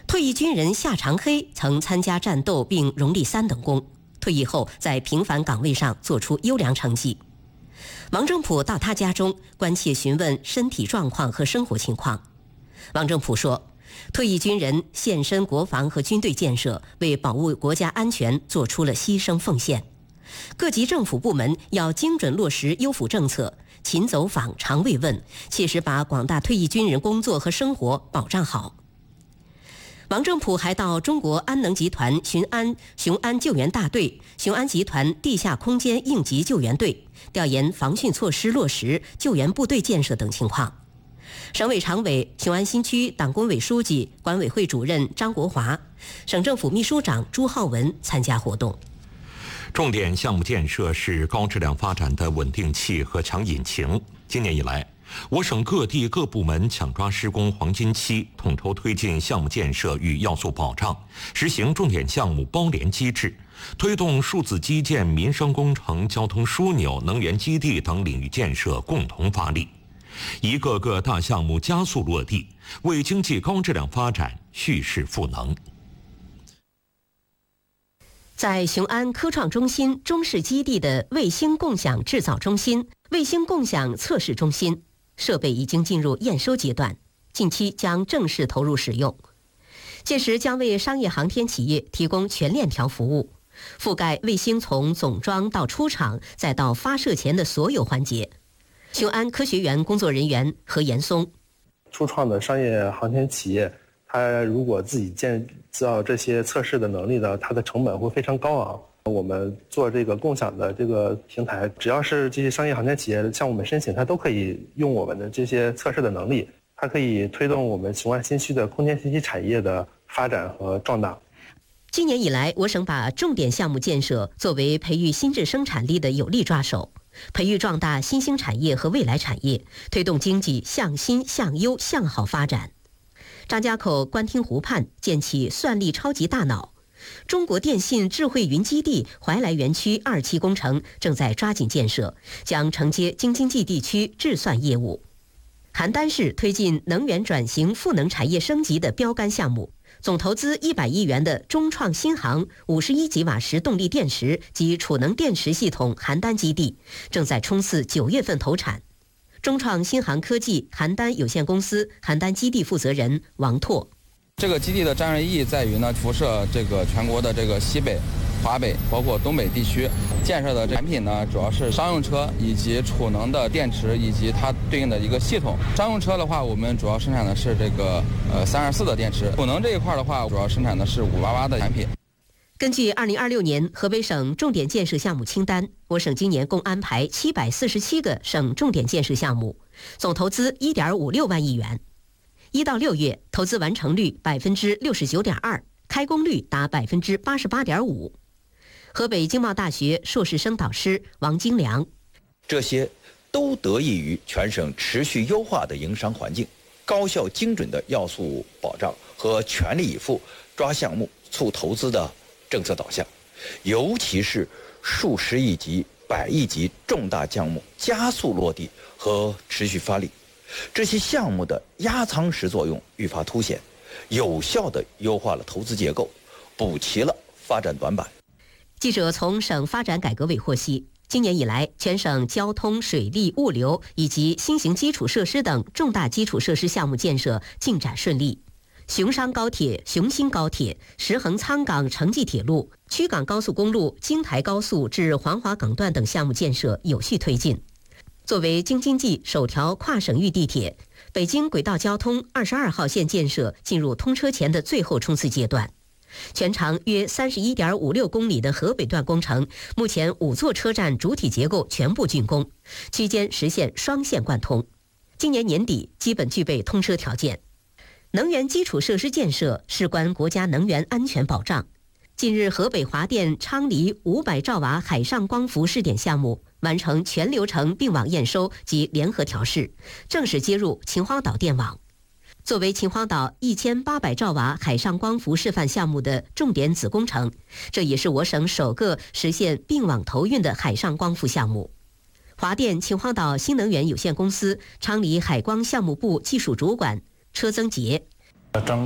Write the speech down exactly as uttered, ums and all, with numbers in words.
退役军人夏长黑曾参加战斗并荣立三等功，退役后在平凡岗位上做出优良成绩。王正普到他家中关切询问身体状况和生活情况。王正普说，退役军人献身国防和军队建设，为保护国家安全做出了牺牲奉献。各级政府部门要精准落实优抚政策，勤走访常慰问，切实把广大退役军人工作和生活保障好。王正普还到中国安能集团雄安雄安救援大队、雄安集团地下空间应急救援队调研防汛措施落实、救援部队建设等情况。省委常委、雄安新区党工委书记、管委会主任张国华，省政府秘书长朱浩文参加活动。 重点项目建设是高质量发展的稳定器和强引擎。今年以来，我省各地各部门抢抓施工黄金期，统筹推进项目建设与要素保障，实行重点项目包联机制，推动数字基建、民生工程、交通枢纽、能源基地等领域建设共同发力，一个个大项目加速落地，为经济高质量发展蓄势赋能。 在雄安科创中心中试基地的卫星共享制造中心、卫星共享测试中心设备已经进入验收阶段，近期将正式投入使用。届时将为商业航天企业提供全链条服务，覆盖卫星从总装到出厂再到发射前的所有环节。雄安科学园工作人员何延松： 初创的商业航天企业，它如果自己建造这些测试的能力呢，它的成本会非常高昂。我们做这个共享的这个平台，只要是这些商业航天企业向我们申请，它都可以用我们的这些测试的能力，它可以推动我们雄安新区的空间信息产业的发展和壮大。 今年以来，我省把重点项目建设作为培育新质生产力的有力抓手，培育壮大新兴产业和未来产业，推动经济向新向优向好发展。张家口官厅湖畔建起算力超级大脑，中国电信智慧云基地怀来园区二期工程正在抓紧建设，将承接京津冀地区智算业务。邯郸市推进能源转型赋能产业升级的标杆项目，总投资一百亿元的中创新航五十一吉瓦时动力电池及储能电池系统邯郸基地正在冲刺九月份投产。中创新航科技邯郸有限公司邯郸基地负责人王拓： 这个基地的战略意义在于呢，辐射这个全国的这个西北、华北，包括东北地区，建设的产品呢，主要是商用车以及储能的电池以及它对应的一个系统。商用车的话，我们主要生产的是这个呃三二四的电池；储能这一块的话，主要生产的是五八八的产品。 根据二零二六年河北省重点建设项目清单，我省今年共安排七百四十七个省重点建设项目，总投资一点五六万亿元。一到六月，投资完成率百分之六十九点二，开工率达百分之八十八点五。河北经贸大学硕士生导师王金良： 这些都得益于全省持续优化的营商环境、高效精准的要素保障和全力以赴抓项目促投资的政策导向，尤其是数十亿级、百亿级重大项目加速落地和持续发力，这些项目的压舱石作用愈发凸显，有效地优化了投资结构，补齐了发展短板。 记者从省发展改革委获悉，今年以来，全省交通、水利、物流以及新型基础设施等重大基础设施项目建设进展顺利。雄商高铁、雄新高铁、石衡苍港城际铁路、曲港高速公路京台高速至黄骅港段等项目建设有序推进。作为京津冀首条跨省域地铁，北京轨道交通二十二号线建设进入通车前的最后冲刺阶段。全长约三十一点五六公里的河北段工程，目前五座车站主体结构全部竣工，区间实现双线贯通，今年年底基本具备通车条件。能源基础设施建设事关国家能源安全保障。近日，河北华电昌黎五百兆瓦海上光伏试点项目完成全流程并网验收及联合调试，正式接入秦皇岛电网。作为秦皇岛一千八百兆瓦海上光伏示范项目的重点子工程，这也是我省首个实现并网投运的海上光伏项目。华电秦皇岛新能源有限公司昌黎海光项目部技术主管车增杰： 整